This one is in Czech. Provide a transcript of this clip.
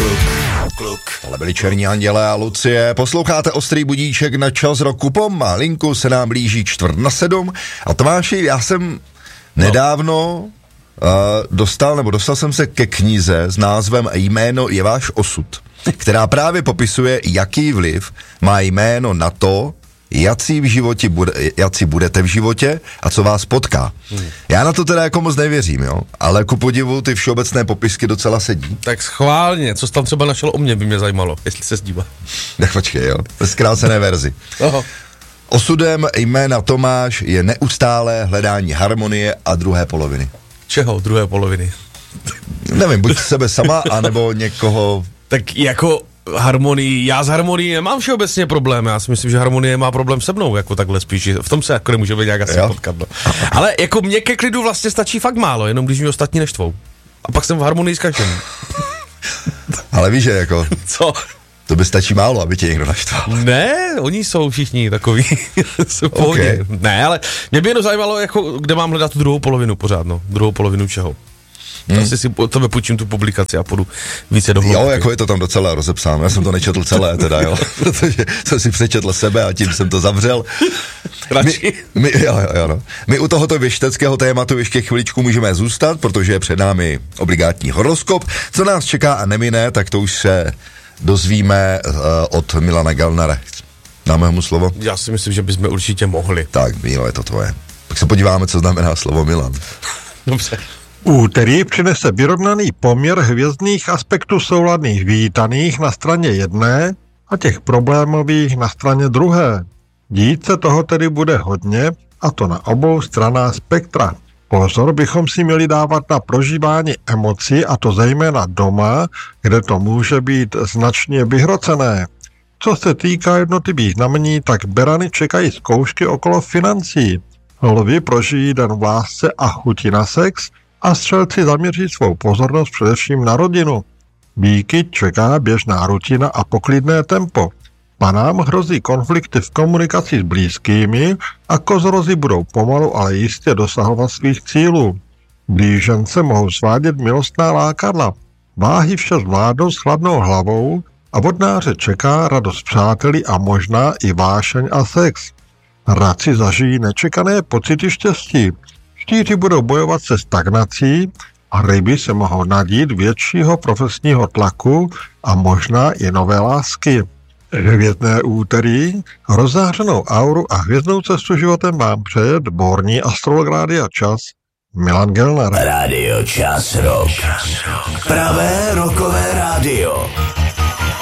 kluk. Tohle byli Černí anděle a Lucie. Posloucháte Ostrý budíček na Čas roku. Pomalinku se nám blíží 6:45. A Tomáši, já jsem nedávno dostal jsem se ke knize s názvem Jméno je váš osud, která právě popisuje, jaký vliv má jméno na to, jací budete v životě a co vás potká. Já na to teda jako moc nevěřím, jo, ale ku podivu ty všeobecné popisky docela sedí. Tak schválně, co jsi tam třeba našel o mě, by mě zajímalo, jestli se zdívá. Tak počkej, jo, ve zkrácené verzi. Aha. Osudem jména Tomáš je neustálé hledání harmonie a druhé poloviny. Čeho druhé poloviny? Nevím, buď sebe sama, anebo někoho... Tak jako harmonii, já s harmonií nemám všeobecně problém, já si myslím, že harmonie má problém se mnou, jako takhle spíš, v tom se jako nemůžeme nějak asi potkat, no. Ale jako mně ke klidu vlastně stačí fakt málo, jenom když mě ostatní neštvou. A pak jsem v harmonii s každým. Ale víš, že jako... Co? To by stačí málo, aby tě někdo naštval. Ne, oni jsou všichni takový. Okay. Ne, ale mě by jenom zajímalo, jako, kde mám hledat tu druhou polovinu pořád, no. Druhou polovinu čeho. Asi si to vypůjčím tu publikaci a půjdu více do hloubky. Jo, jako je to tam docela rozepsáno. Já jsem to nečetl celé teda, jo. Protože jsem si přečetl sebe a tím jsem to zavřel. My u tohoto věšteckého tématu ještě chviličku můžeme zůstat, protože je před námi obligátní horoskop. Co nás čeká a nemine, tak to už se dozvíme od Milana Gelnera. Dáme mu slovo? Já si myslím, že bychom určitě mohli. Tak, Milo, je to tvoje. Tak se podíváme, co znamená slovo Milan. Dobře. Úterý přinese vyrovnaný poměr hvězdných aspektů souladných vítaných na straně jedné a těch problémových na straně druhé. Dít se toho tedy bude hodně, a to na obou stranách spektra. Pozor bychom si měli dávat na prožívání emocí, a to zejména doma, kde to může být značně vyhrocené. Co se týká jednotlivých znamení, tak berany čekají zkoušky okolo financí. Lvi prožijí den v lásce a chuti na sex a střelci zaměří svou pozornost především na rodinu. Býky čeká běžná rutina a poklidné tempo. Panám hrozí konflikty v komunikaci s blízkými a kozorozy budou pomalu, ale jistě dosahovat svých cílů. Blížence mohou svádět milostná lákadla. Váhy vše zvládnou s chladnou hlavou a vodnáře čeká radost přáteli a možná i vášeň a sex. Raci zažijí nečekané pocity štěstí. Štíři budou bojovat se stagnací a ryby se mohou nadít většího profesního tlaku a možná i nové lásky. Hvězdné úterý, rozzářenou auru a hvězdnou cestu životem vám přeje dvorní astrolog Rádia Čas Milan Gelner. Rádio Čas Rock. Pravé rockové rádio.